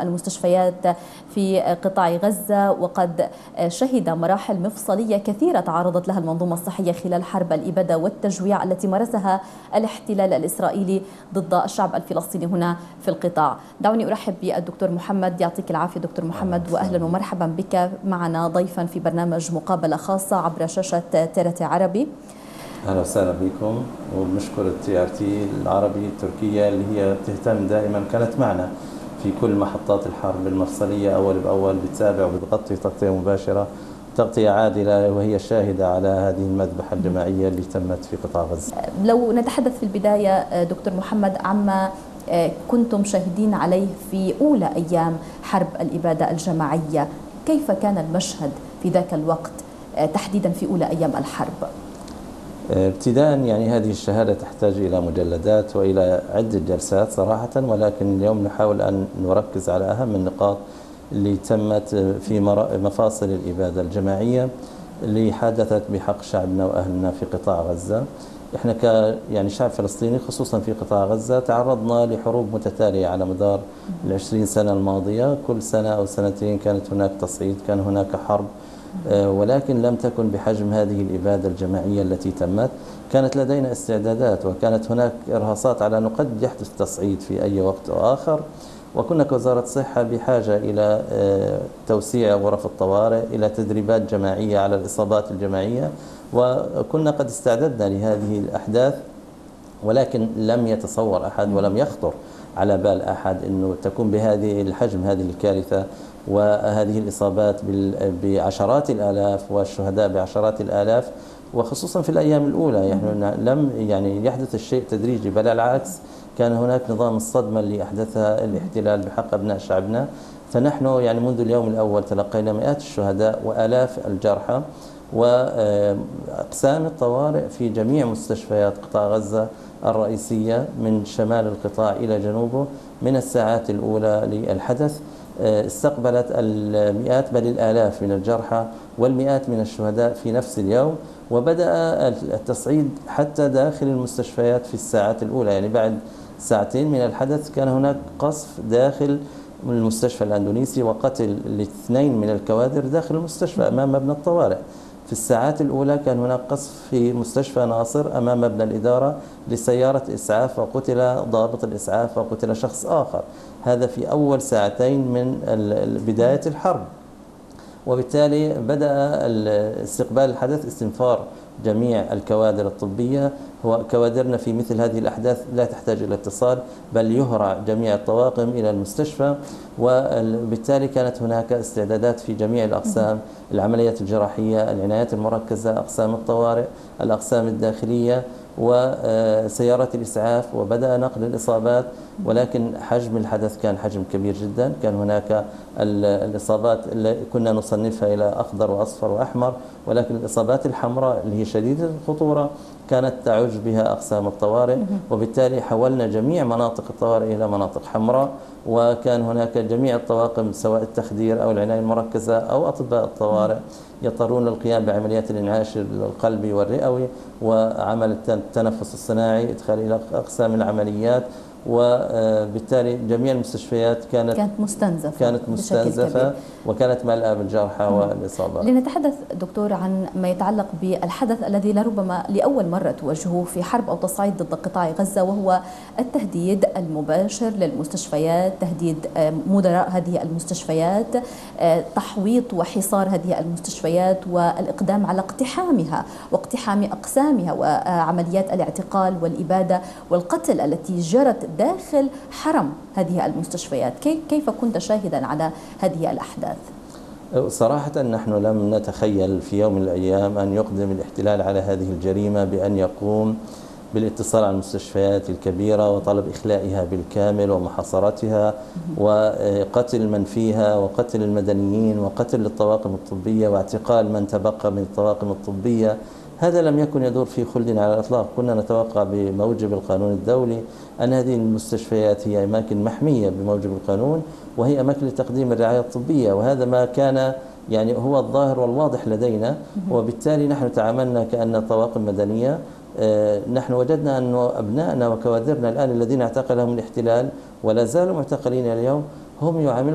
المستشفيات في قطاع غزة، وقد شهد مراحل مفصلية كثيرة تعرضت لها المنظومة الصحية خلال حرب الإبادة والتجويع التي مارسها الاحتلال الإسرائيلي ضد الشعب الفلسطيني هنا في القطاع. دعوني أرحب بالدكتور محمد. يعطيك العافية دكتور محمد، وأهلا ومرحبا بك معنا ضيفا في برنامج مقابلة خاصة عبر شاشة TRT عربي. أهلا وسهلا بكم، وبنشكر TRT العربي التركية اللي هي بتهتم دائما، كانت معنا في كل محطات الحرب المفصلية أول بأول، بتتابع وبتغطي تغطية مباشرة، تغطية عادلة، وهي شاهدة على هذه المذبحة الجماعية اللي تمت في قطاع غزة. لو نتحدث في البداية دكتور محمد عما كنتم شاهدين عليه في أولى أيام حرب الإبادة الجماعية، كيف كان المشهد في ذاك الوقت تحديدا في أولى أيام الحرب؟ ابتداء يعني هذه الشهادة تحتاج إلى مجلدات وإلى عدة جلسات صراحة، ولكن اليوم نحاول أن نركز على أهم النقاط اللي تمت في مفاصل الإبادة الجماعية اللي حدثت بحق شعبنا وأهلنا في قطاع غزة. إحنا يعني شعب فلسطيني خصوصا في قطاع غزة تعرضنا لحروب متتالية على مدار 20 سنة الماضية، كل سنة أو سنتين كانت هناك تصعيد، كان هناك حرب، ولكن لم تكن بحجم هذه الإبادة الجماعية التي تمت. كانت لدينا استعدادات، وكانت هناك إرهاصات على أنه قد يحدث تصعيد في أي وقت آخر، وكنا كوزارة صحة بحاجة إلى توسيع غرف الطوارئ، إلى تدريبات جماعية على الإصابات الجماعية، وكنا قد استعددنا لهذه الأحداث، ولكن لم يتصور أحد ولم يخطر على بال أحد أنه تكون بهذه الحجم هذه الكارثة وهذه الإصابات بعشرات الآلاف والشهداء بعشرات الآلاف، وخصوصا في الأيام الأولى. يعني لم يحدث الشيء تدريجي، بل العكس، كان هناك نظام الصدمة اللي أحدثها الاحتلال بحق أبناء شعبنا. فنحن يعني منذ اليوم الأول تلقينا مئات الشهداء وآلاف الجرحى، وأقسام الطوارئ في جميع مستشفيات قطاع غزة الرئيسية من شمال القطاع إلى جنوبه من الساعات الأولى للحدث استقبلت المئات بل الآلاف من الجرحى والمئات من الشهداء في نفس اليوم، وبدأ التصعيد حتى داخل المستشفيات في الساعات الأولى. يعني بعد ساعتين من الحدث كان هناك قصف داخل المستشفى الأندونيسي وقتل الاثنين من الكوادر داخل المستشفى أمام مبنى الطوارئ. في الساعات الأولى كان هناك قصف في مستشفى ناصر أمام مبنى الإدارة لسيارة إسعاف، وقتل ضابط الإسعاف وقتل شخص آخر. هذا في أول ساعتين من بداية الحرب، وبالتالي بدأ استقبال الحدث استنفار جميع الكوادر الطبية. هو كوادرنا في مثل هذه الأحداث لا تحتاج إلى اتصال، بل يهرع جميع الطواقم إلى المستشفى، وبالتالي كانت هناك استعدادات في جميع الأقسام: العمليات الجراحية، العنايات المركزة، أقسام الطوارئ، الأقسام الداخلية، وسيارات الإسعاف، وبدأ نقل الإصابات. ولكن حجم الحدث كان حجم كبير جدا، كان هناك الإصابات اللي كنا نصنفها إلى أخضر وأصفر وأحمر، ولكن الإصابات الحمراء اللي هي شديدة الخطورة كانت تعج بها أقسام الطوارئ، وبالتالي حولنا جميع مناطق الطوارئ إلى مناطق حمراء، وكان هناك جميع الطواقم سواء التخدير أو العناية المركزة أو أطباء الطوارئ يضطرون للقيام بعمليات الإنعاش القلبي والرئوي وعمل التنفس الصناعي، إدخال إلى أقسام العمليات، وبالتالي جميع المستشفيات كانت مستنزفة وكانت ملأة بالجرحى والإصابات. لنتحدث دكتور عن ما يتعلق بالحدث الذي لربما لأول مرة تواجهه في حرب أو تصعيد ضد قطاع غزة، وهو التهديد المباشر للمستشفيات، تهديد مدراء هذه المستشفيات، تحويط وحصار هذه المستشفيات والإقدام على اقتحامها واقتحام أقسامها، وعمليات الاعتقال والإبادة والقتل التي جرت داخل حرم هذه المستشفيات. كيف كنت شاهدا على هذه الأحداث؟ صراحة نحن لم نتخيل في يوم من الأيام أن يقدم الاحتلال على هذه الجريمة بأن يقوم بالاتصال على المستشفيات الكبيرة وطلب إخلائها بالكامل ومحاصرتها وقتل من فيها وقتل المدنيين وقتل الطواقم الطبية واعتقال من تبقى من الطواقم الطبية. هذا لم يكن يدور في خلد على الإطلاق. كنا نتوقع بموجب القانون الدولي أن هذه المستشفيات هي أماكن محمية بموجب القانون، وهي أماكن لتقديم الرعاية الطبية، وهذا ما كان يعني هو الظاهر والواضح لدينا. وبالتالي نحن تعاملنا كأن طواقم مدنية. نحن وجدنا أن أبنائنا وكوادرنا الآن الذين اعتقلهم الاحتلال ولا زالوا معتقلين اليوم هم يعاملون